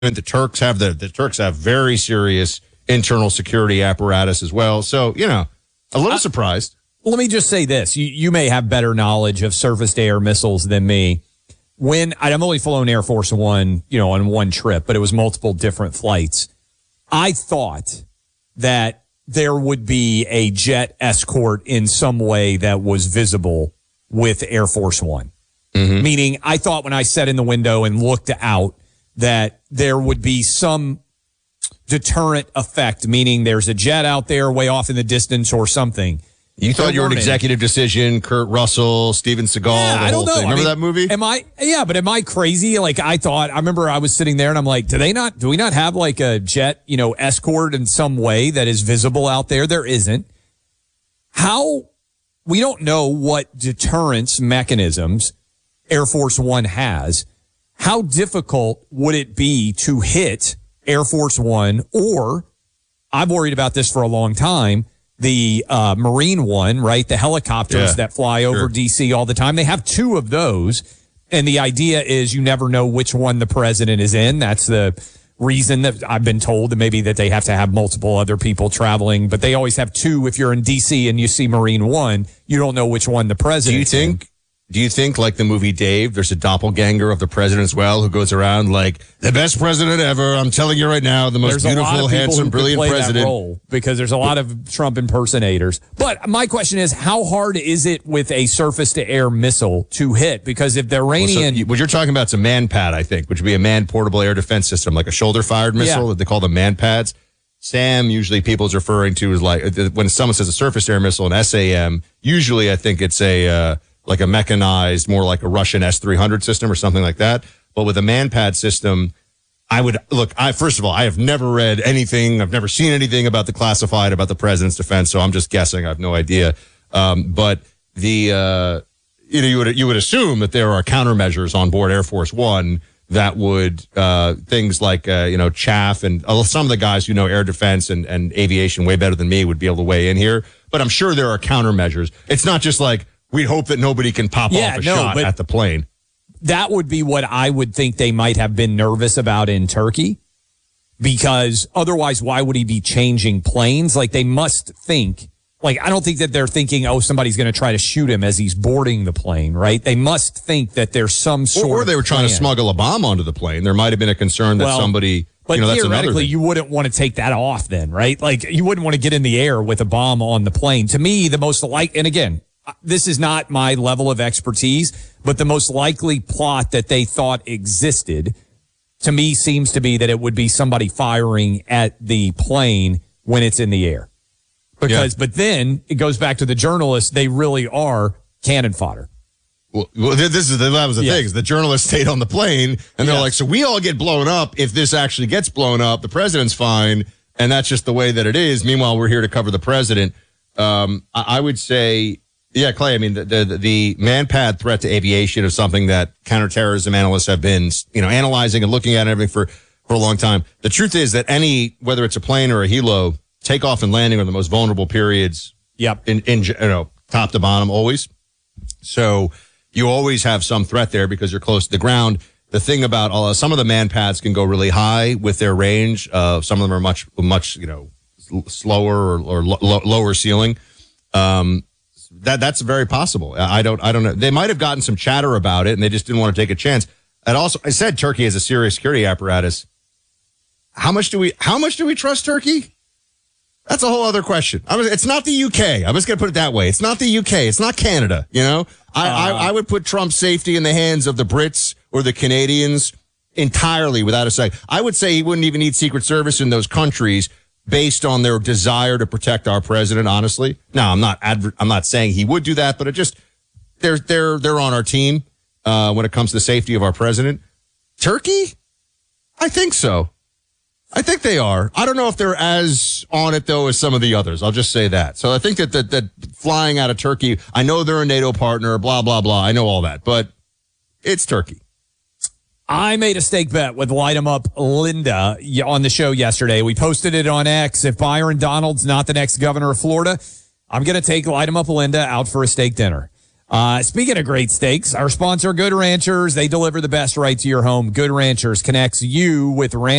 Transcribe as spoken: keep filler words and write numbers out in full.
The Turks have the the Turks have very serious internal security apparatus as well. So, you know, a little uh, surprised. Let me just say this. You, you may have better knowledge of surface-to-air missiles than me. When I've only flown Air Force One, you know, on one trip, but it was multiple different flights. I thought that there would be a jet escort in some way that was visible with Air Force One. Mm-hmm. Meaning, I thought when I sat in the window and looked out that there would be some deterrent effect, meaning there's a jet out there way off in the distance or something. You thought you were an executive decision, Kurt Russell, Steven Seagal, yeah, the I whole don't know. thing. Remember I mean, that movie? Am I? Yeah, but am I crazy? Like I thought. I remember I was sitting there and I'm like, do they not? Do we not have like a jet, you know, escort in some way that is visible out there? There isn't. How? We don't know what deterrence mechanisms Air Force One has. How difficult would it be to hit Air Force One, or I've worried about this for a long time, the uh, Marine One, right? The helicopters yeah, that fly over sure. D C all the time. They have two of those, and the idea is you never know which one the president is in. That's the reason that I've been told that maybe that they have to have multiple other people traveling, but they always have two. If you're in D C and you see Marine One, you don't know which one the president is. Do you think? Do you think, like the movie Dave, there's a doppelganger of the president as well who goes around like, the best president ever, I'm telling you right now, the most there's beautiful, handsome, brilliant play president. That role because there's a lot of Trump impersonators. But my question is, how hard is it with a surface-to-air missile to hit? Because if the Iranian... Well, so what you're talking about is a man-pad, I think, which would be a manned-portable air defense system, like a shoulder-fired missile yeah. that they call the man-pads. SAM, usually people's referring to as like, when someone says a surface-to-air missile, an S A M, usually I think it's a... Uh, like a mechanized, more like a Russian S three hundred system or something like that. But with a man-pad system, I would, look, I first of all, I have never read anything, I've never seen anything about the classified, about the president's defense, so I'm just guessing, I have no idea. Um, but the, uh, you know, you would, you would assume that there are countermeasures on board Air Force One that would, uh, things like, uh, you know, chaff and uh, some of the guys who know air defense and, and aviation way better than me would be able to weigh in here. But I'm sure there are countermeasures. It's not just like, we hope that nobody can pop yeah, off a no, shot at the plane. That would be what I would think they might have been nervous about in Turkey, because otherwise, why would he be changing planes? Like, they must think, like, I don't think that they're thinking, oh, somebody's going to try to shoot him as he's boarding the plane, right? They must think that there's some sort of Or, or they were trying plan. to smuggle a bomb onto the plane. There might have been a concern that well, somebody... But you know, that's theoretically, you wouldn't want to take that off then, right? Like, you wouldn't want to get in the air with a bomb on the plane. To me, the most like, and again, this is not my level of expertise, but the most likely plot that they thought existed, to me, seems to be that it would be somebody firing at the plane when it's in the air. Because, yeah. But then it goes back to the journalists. They really are cannon fodder. Well, well this is the, that was the yes. thing. Is the journalists stayed on the plane, and they're yes. like, so we all get blown up if this actually gets blown up. The president's fine, and that's just the way that it is. Meanwhile, we're here to cover the president. Um, I, I would say... Yeah, Clay, I mean, the, the, the man-pad threat to aviation is something that counterterrorism analysts have been, you know, analyzing and looking at and everything for, for a long time. The truth is that any, whether it's a plane or a helo, takeoff and landing are the most vulnerable periods. Yep. In, in, you know, top to bottom, always. So you always have some threat there because you're close to the ground. The thing about uh, some of the man-pads can go really high with their range. Uh, some of them are much, much, you know, slower or, or lo- lower ceiling. Um, That that's very possible. I don't I don't know. They might have gotten some chatter about it, and they just didn't want to take a chance. And also, I said Turkey has a serious security apparatus. How much do we How much do we trust Turkey? That's a whole other question. I was, it's not the U K. I'm just going to put it that way. It's not the U K. It's not Canada. You know, I, uh, I I would put Trump's safety in the hands of the Brits or the Canadians entirely, without a second. I would say he wouldn't even need Secret Service in those countries, based on their desire to protect our president, honestly. Now, I'm not adver- I'm not saying he would do that, but it just, they're, they're, they're on our team, uh, when it comes to the safety of our president. Turkey? I think so. I think they are. I don't know if they're as on it, though, as some of the others. I'll just say that. So I think that, that, that flying out of Turkey, I know they're a NATO partner, blah, blah, blah. I know all that, but it's Turkey. I made a stake bet with Light 'em Up Linda on the show yesterday. We posted it on X. If Byron Donald's not the next governor of Florida, I'm going to take Light 'em Up Linda out for a steak dinner. Uh, speaking of great steaks, our sponsor, Good Ranchers, they deliver the best right to your home. Good Ranchers connects you with ranchers.